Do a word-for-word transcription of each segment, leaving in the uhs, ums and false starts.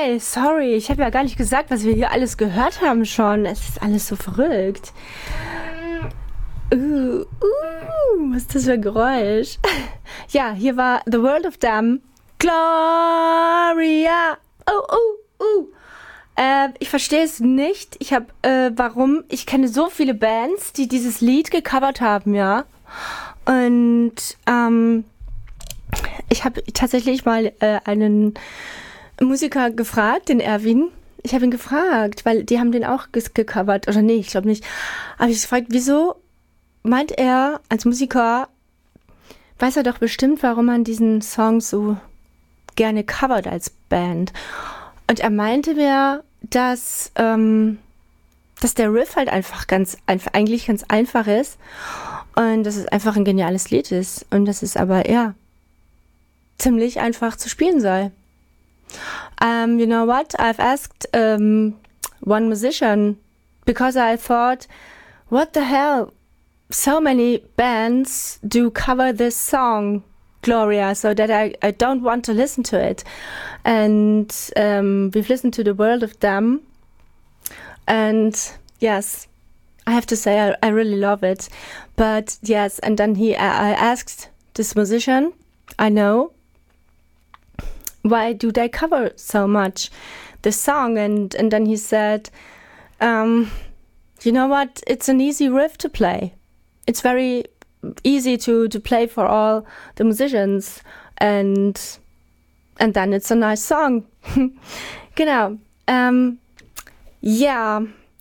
Hi, sorry, ich habe ja gar nicht gesagt, was wir hier alles gehört haben schon. Es ist alles so verrückt. Uh, uh, was ist das für ein Geräusch? Ja, hier war The World of Damn. Gloria. Oh, oh, oh. Äh, ich verstehe es nicht. Ich habe, äh, warum? Ich kenne so viele Bands, die dieses Lied gecovert haben, ja. Und, ähm, ich habe tatsächlich mal äh, einen Musiker gefragt, den Erwin. Ich habe ihn gefragt, weil die haben den auch ges- gecovert. Oder nee, ich glaube nicht. Aber ich gefragt, wieso meint er als Musiker, weiß er doch bestimmt, warum man diesen Song so gerne covert als Band. Und er meinte mir, dass, ähm, dass der Riff halt einfach ganz einfach, eigentlich ganz einfach ist und dass es einfach ein geniales Lied ist und dass es aber ja ziemlich einfach zu spielen sei. Um, you know what? I've asked um, one musician because I thought, what the hell? So many bands do cover this song, Gloria, so that I, I don't want to listen to it. And um, we've listened to The World of Damn. And yes, I have to say I, I really love it. But yes, and then he I, I asked this musician, I know, why do they cover so much this song? And, and then he said, um, you know what? It's an easy riff to play. It's very easy to, to play for all the musicians. And, and then it's a nice song. Genau. Um, yeah.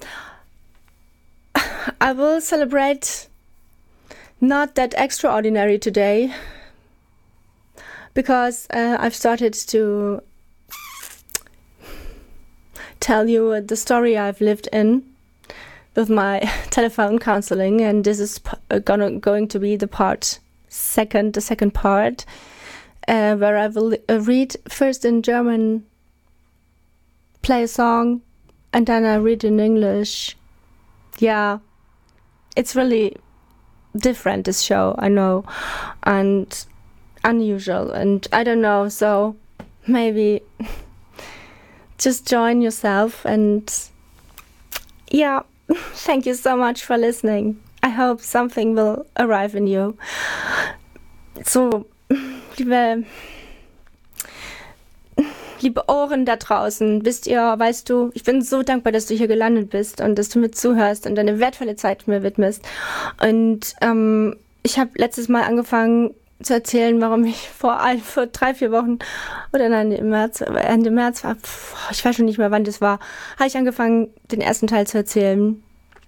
I will celebrate not that extraordinary today, because uh, I've started to tell you the story I've lived in with my telephone counseling, and this is p- uh, gonna going to be the part second, the second part, uh, where I will uh, read first in German, play a song, and then I read in English. Yeah, it's really different, this show, I know, and unusual, and I don't know, so maybe just join yourself, and yeah, thank you so much for listening. I hope something will arrive in you. So, liebe liebe Ohren da draußen, wisst ihr, weißt du, ich bin so dankbar, dass du hier gelandet bist und dass du mir zuhörst und deine wertvolle Zeit mir widmest. Und ähm, ich habe letztes Mal angefangen zu erzählen, warum ich vor, ein, vor drei, vier Wochen oder nein, im März, Ende März, war, ich weiß schon nicht mehr, wann das war, habe ich angefangen, den ersten Teil zu erzählen.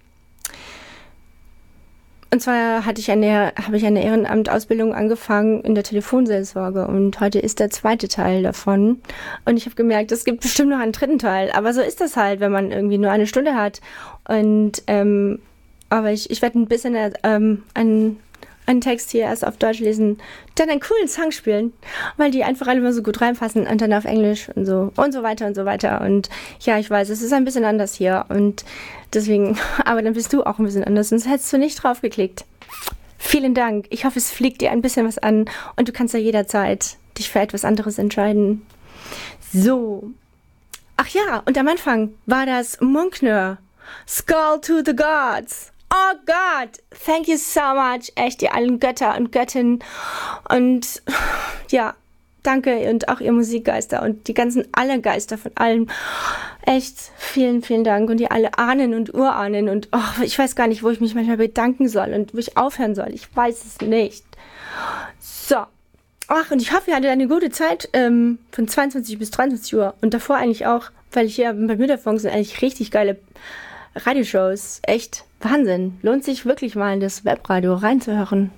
Und zwar hatte ich eine, habe ich eine Ehrenamtausbildung angefangen in der Telefonseelsorge und heute ist der zweite Teil davon. Und ich habe gemerkt, es gibt bestimmt noch einen dritten Teil, aber so ist das halt, wenn man irgendwie nur eine Stunde hat. Und ähm, aber ich, ich werde ein bisschen ähm, einen einen Text hier erst auf Deutsch lesen, dann einen coolen Song spielen, weil die einfach alle immer so gut reinpassen und dann auf Englisch und so und so weiter und so weiter. Und ja, ich weiß, es ist ein bisschen anders hier und deswegen, aber dann bist du auch ein bisschen anders, sonst hättest du nicht drauf geklickt. Vielen Dank. Ich hoffe, es fliegt dir ein bisschen was an und du kannst ja jederzeit dich für etwas anderes entscheiden. So. Ach ja, und am Anfang war das Munkner. Skull to the Gods. Oh Gott, thank you so much, echt, ihr allen Götter und Göttinnen und ja, danke und auch ihr Musikgeister und die ganzen alle Geister von allem, echt, vielen, vielen Dank und ihr alle Ahnen und Urahnen und oh, ich weiß gar nicht, wo ich mich manchmal bedanken soll und wo ich aufhören soll, ich weiß es nicht. So, ach und ich hoffe, ihr hattet eine gute Zeit ähm, von zweiundzwanzig bis dreiundzwanzig Uhr und davor eigentlich auch, weil hier bei Mütterfunk sind eigentlich richtig geile Radioshows, echt Wahnsinn. Lohnt sich wirklich mal in das Webradio reinzuhören.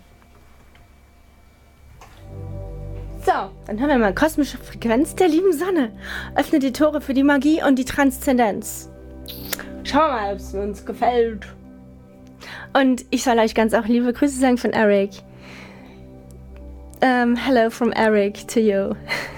So, dann hören wir mal kosmische Frequenz der lieben Sonne. Öffne die Tore für die Magie und die Transzendenz. Schauen wir mal, ob es uns gefällt. Und ich soll euch ganz auch liebe Grüße sagen von Eric. Um, hello from Eric to you.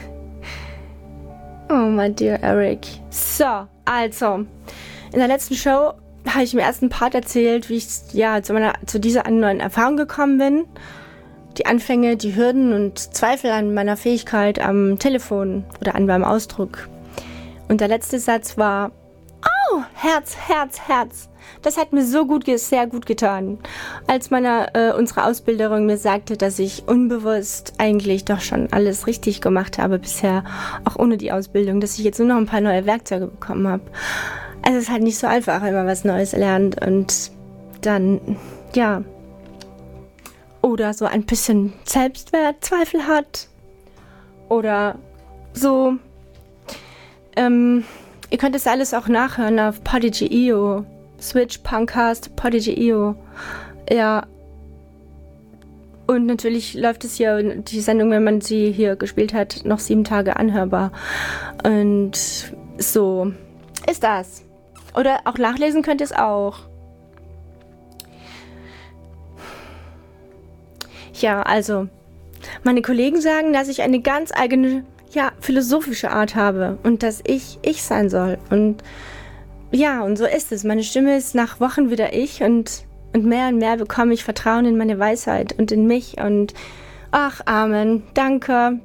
Oh, my dear Eric. So, also, in der letzten Show habe ich im ersten Part erzählt, wie ich ja zu, meiner, zu dieser neuen Erfahrung gekommen bin. Die Anfänge, die Hürden und Zweifel an meiner Fähigkeit am Telefon oder an meinem Ausdruck. Und der letzte Satz war, oh, Herz, Herz, Herz. Das hat mir so gut, sehr gut getan, als meine, äh, unsere Ausbilderin mir sagte, dass ich unbewusst eigentlich doch schon alles richtig gemacht habe bisher, auch ohne die Ausbildung, dass ich jetzt nur noch ein paar neue Werkzeuge bekommen habe. Also es ist halt nicht so einfach, wenn man was Neues lernt und dann, ja, oder so ein bisschen Selbstwertzweifel hat oder so. Ähm, ihr könnt das alles auch nachhören auf Podigy punkt io. Switch, Punkcast, Podigy punkt io. Ja. Und natürlich läuft es hier, die Sendung, wenn man sie hier gespielt hat, noch sieben Tage anhörbar. Und so ist das. Oder auch nachlesen könnt ihr es auch. Ja, also, meine Kollegen sagen, dass ich eine ganz eigene, ja, philosophische Art habe und dass ich ich sein soll. Und ja, und so ist es. Meine Stimme ist nach Wochen wieder ich und, und mehr und mehr bekomme ich Vertrauen in meine Weisheit und in mich und ach, Amen, danke.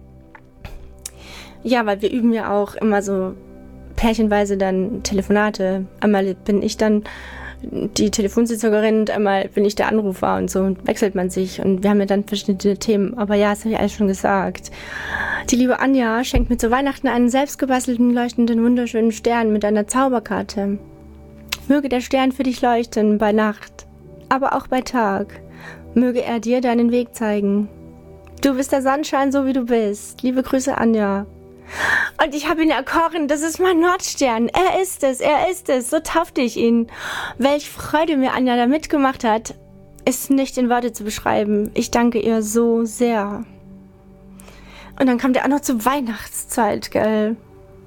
Ja, weil wir üben ja auch immer so pärchenweise dann Telefonate. Einmal bin ich dann die Telefonsitzerin und einmal bin ich der Anrufer und so und wechselt man sich und wir haben ja dann verschiedene Themen. Aber ja, das habe ich alles schon gesagt. Die liebe Anja schenkt mir zu Weihnachten einen selbstgebastelten, leuchtenden, wunderschönen Stern mit einer Zauberkarte. Möge der Stern für dich leuchten bei Nacht, aber auch bei Tag. Möge er dir deinen Weg zeigen. Du bist der Sonnenschein, so wie du bist. Liebe Grüße, Anja. Und ich habe ihn erkoren, das ist mein Nordstern. Er ist es, er ist es. So taufte ich ihn. Welch Freude mir Anja da mitgemacht hat, ist nicht in Worte zu beschreiben. Ich danke ihr so sehr. Und dann kam der auch noch zur Weihnachtszeit, gell?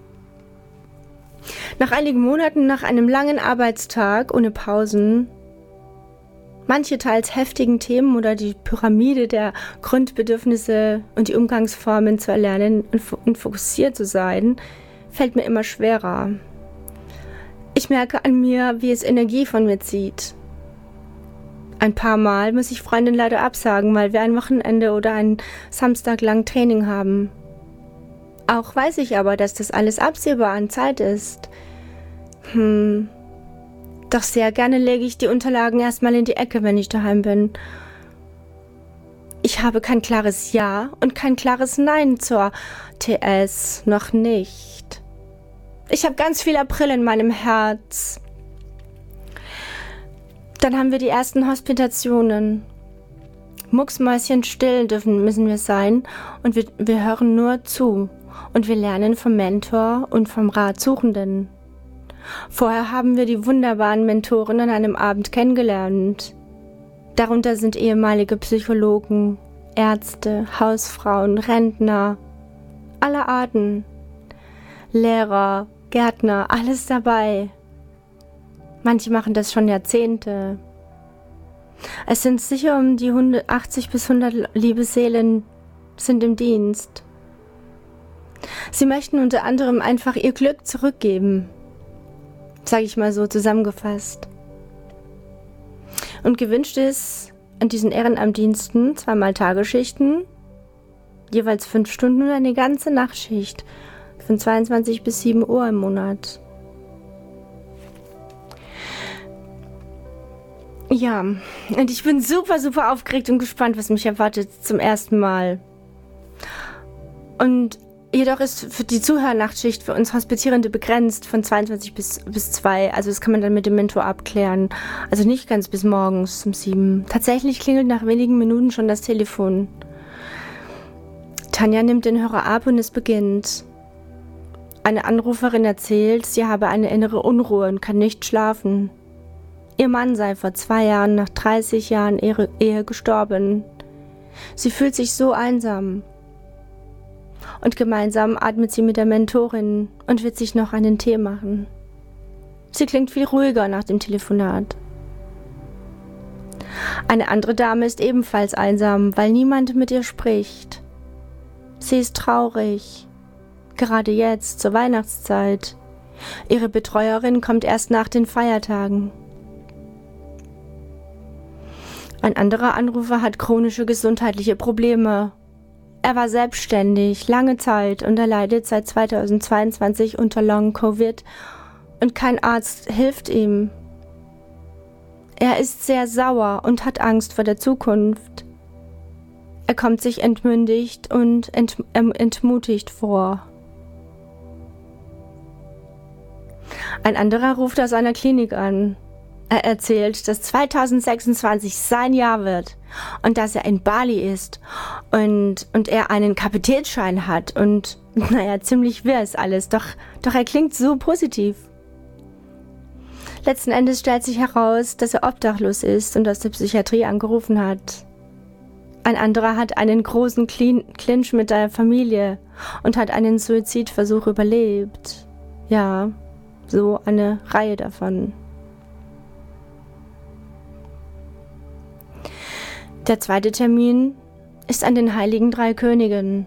Nach einigen Monaten, nach einem langen Arbeitstag ohne Pausen, manche teils heftigen Themen oder die Pyramide der Grundbedürfnisse und die Umgangsformen zu erlernen und fokussiert zu sein, fällt mir immer schwerer. Ich merke an mir, wie es Energie von mir zieht. Ein paar Mal muss ich Freundin leider absagen, weil wir ein Wochenende oder einen Samstag lang Training haben. Auch weiß ich aber, dass das alles absehbar an Zeit ist. Hm... Doch sehr gerne lege ich die Unterlagen erstmal in die Ecke, wenn ich daheim bin. Ich habe kein klares Ja und kein klares Nein zur T S. Noch nicht. Ich habe ganz viel April in meinem Herz. Dann haben wir die ersten Hospitationen. Mucksmäuschenstill dürfen müssen wir sein und wir, wir hören nur zu. Und wir lernen vom Mentor und vom Ratsuchenden. Vorher haben wir die wunderbaren Mentoren an einem Abend kennengelernt. Darunter sind ehemalige Psychologen, Ärzte, Hausfrauen, Rentner, aller Arten, Lehrer, Gärtner, alles dabei. Manche machen das schon Jahrzehnte. Es sind sicher um die achtzig bis hundert liebe Seelen sind im Dienst. Sie möchten unter anderem einfach ihr Glück zurückgeben. Sage ich mal so zusammengefasst. Und gewünscht ist an diesen Ehrenamtdiensten zweimal Tagesschichten, jeweils fünf Stunden und eine ganze Nachtschicht von zweiundzwanzig bis sieben Uhr im Monat. Ja, und ich bin super, super aufgeregt und gespannt, was mich erwartet zum ersten Mal. Und jedoch ist für die Zuhörnachtschicht für uns Hospitierende begrenzt von zweiundzwanzig bis, bis zwei. Also das kann man dann mit dem Mentor abklären. Also nicht ganz bis morgens um sieben. Tatsächlich klingelt nach wenigen Minuten schon das Telefon. Tanja nimmt den Hörer ab und es beginnt. Eine Anruferin erzählt, sie habe eine innere Unruhe und kann nicht schlafen. Ihr Mann sei vor zwei Jahren nach dreißig Jahren Ehe, Ehe gestorben. Sie fühlt sich so einsam. Und gemeinsam atmet sie mit der Mentorin und wird sich noch einen Tee machen. Sie klingt viel ruhiger nach dem Telefonat. Eine andere Dame ist ebenfalls einsam, weil niemand mit ihr spricht. Sie ist traurig, gerade jetzt zur Weihnachtszeit. Ihre Betreuerin kommt erst nach den Feiertagen. Ein anderer Anrufer hat chronische gesundheitliche Probleme. Er war selbstständig, lange Zeit und er leidet seit zweitausendzweiundzwanzig unter Long-Covid und kein Arzt hilft ihm. Er ist sehr sauer und hat Angst vor der Zukunft. Er kommt sich entmündigt und ent, ähm, entmutigt vor. Ein anderer ruft aus einer Klinik an. Er erzählt, dass zweitausendsechsundzwanzig sein Jahr wird und dass er in Bali ist und, und er einen Kapitänsschein hat und, naja, ziemlich wirr ist alles, doch, doch er klingt so positiv. Letzten Endes stellt sich heraus, dass er obdachlos ist und aus der Psychiatrie angerufen hat. Ein anderer hat einen großen Clinch mit der Familie und hat einen Suizidversuch überlebt. Ja, so eine Reihe davon. Der zweite Termin ist an den Heiligen Drei Königen.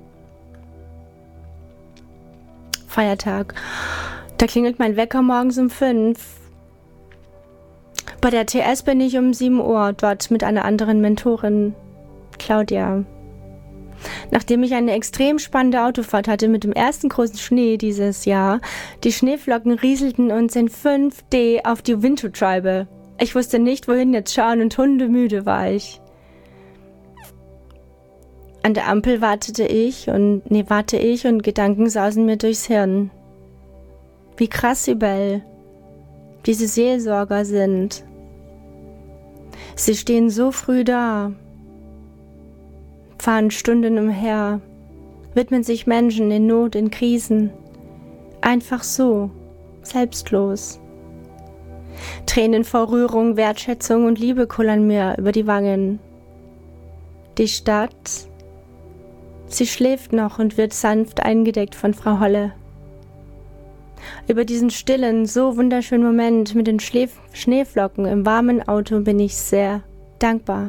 Feiertag. Da klingelt mein Wecker morgens um fünf. Bei der T S bin ich um sieben Uhr dort mit einer anderen Mentorin, Claudia. Nachdem ich eine extrem spannende Autofahrt hatte mit dem ersten großen Schnee dieses Jahr, die Schneeflocken rieselten uns in fünf D auf die Windschutscheibe. Ich wusste nicht, wohin jetzt schauen und hundemüde war ich. An der Ampel wartete ich und, nee, warte ich und Gedanken sausen mir durchs Hirn. Wie krass, Sibel, diese Seelsorger sind. Sie stehen so früh da, fahren Stunden umher, widmen sich Menschen in Not, in Krisen. Einfach so, selbstlos. Tränen vor Rührung, Wertschätzung und Liebe kullern mir über die Wangen. Die Stadt, sie schläft noch und wird sanft eingedeckt von Frau Holle. Über diesen stillen, so wunderschönen Moment mit den Schläf- Schneeflocken im warmen Auto bin ich sehr dankbar.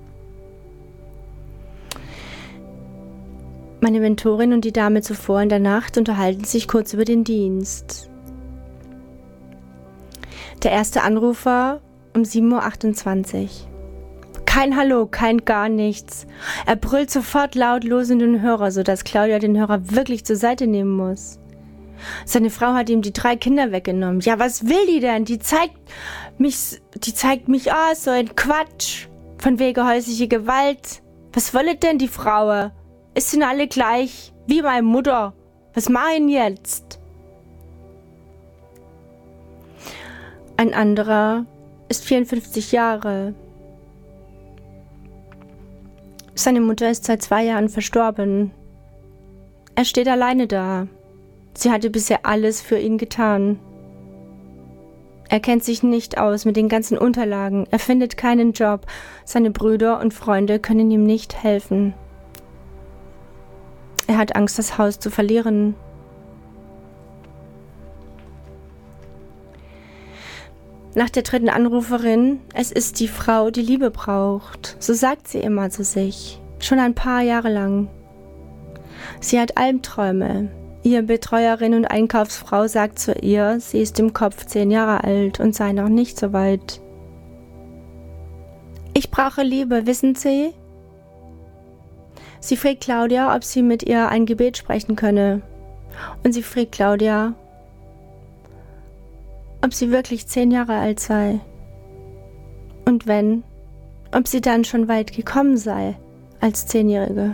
Meine Mentorin und die Dame zuvor in der Nacht unterhalten sich kurz über den Dienst. Der erste Anrufer um sieben Uhr achtundzwanzig. Kein Hallo, kein gar nichts. Er brüllt sofort laut los in den Hörer, sodass Claudia den Hörer wirklich zur Seite nehmen muss. Seine Frau hat ihm die drei Kinder weggenommen. Ja, was will die denn? Die zeigt mich, die zeigt mich aus, so ein Quatsch. Von wegen häusliche Gewalt. Was wolle denn die Frau? Es sind alle gleich, wie meine Mutter. Was mach ich denn jetzt? Ein anderer ist vierundfünfzig Jahre. Seine Mutter ist seit zwei Jahren verstorben. Er steht alleine da. Sie hatte bisher alles für ihn getan. Er kennt sich nicht aus mit den ganzen Unterlagen. Er findet keinen Job. Seine Brüder und Freunde können ihm nicht helfen. Er hat Angst, das Haus zu verlieren. Nach der dritten Anruferin, es ist die Frau, die Liebe braucht. So sagt sie immer zu sich. Schon ein paar Jahre lang. Sie hat Albträume. Ihre Betreuerin und Einkaufsfrau sagt zu ihr, sie ist im Kopf zehn Jahre alt und sei noch nicht so weit. Ich brauche Liebe, wissen Sie? Sie fragt Claudia, ob sie mit ihr ein Gebet sprechen könne. Und sie fragt Claudia, ob sie wirklich zehn Jahre alt sei. Und wenn, ob sie dann schon weit gekommen sei als Zehnjährige.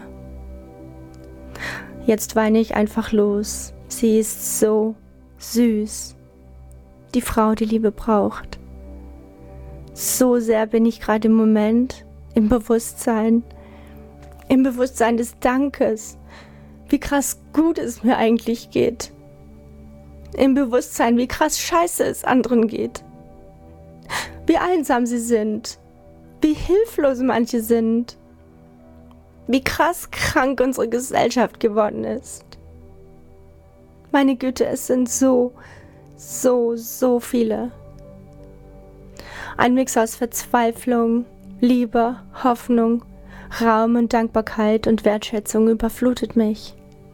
Jetzt weine ich einfach los. Sie ist so süß. Die Frau, die Liebe braucht. So sehr bin ich gerade im Moment im Bewusstsein, im Bewusstsein des Dankes, wie krass gut es mir eigentlich geht. Im Bewusstsein, wie krass scheiße es anderen geht. Wie einsam sie sind. Wie hilflos manche sind. Wie krass krank unsere Gesellschaft geworden ist. Meine Güte, es sind so, so, so viele. Ein Mix aus Verzweiflung, Liebe, Hoffnung, Raum und Dankbarkeit und Wertschätzung überflutet mich.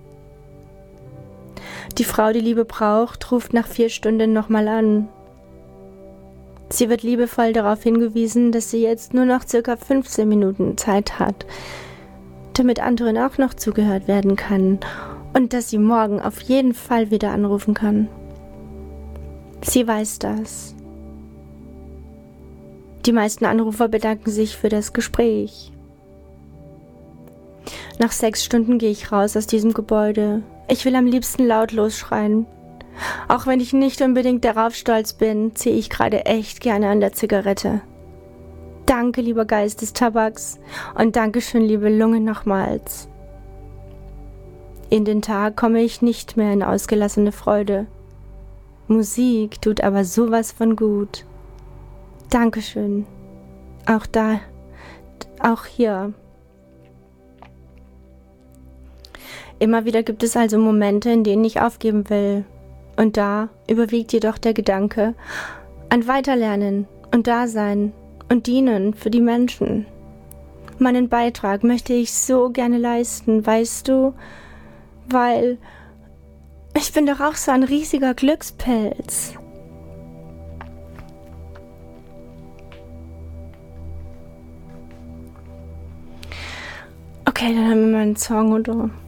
Die Frau, die Liebe braucht, ruft nach vier Stunden nochmal an. Sie wird liebevoll darauf hingewiesen, dass sie jetzt nur noch circa fünfzehn Minuten Zeit hat. damit anderen auch noch zugehört werden kann und dass sie morgen auf jeden Fall wieder anrufen kann. Sie weiß das. Die meisten Anrufer bedanken sich für das Gespräch. Nach sechs Stunden gehe ich raus aus diesem Gebäude. Ich will am liebsten laut losschreien. Auch wenn ich nicht unbedingt darauf stolz bin, ziehe ich gerade echt gerne an der Zigarette. Danke, lieber Geist des Tabaks, und Dankeschön, liebe Lunge, nochmals. In den Tag komme ich nicht mehr in ausgelassene Freude. Musik tut aber sowas von gut. Dankeschön. Auch da, auch hier. Immer wieder gibt es also Momente, in denen ich aufgeben will. Und da überwiegt jedoch der Gedanke an Weiterlernen und Dasein und Dienen für die Menschen. Meinen Beitrag möchte ich so gerne leisten, weißt du? Weil ich bin doch auch so ein riesiger Glückspilz. Okay, dann haben wir mal einen Song, oder?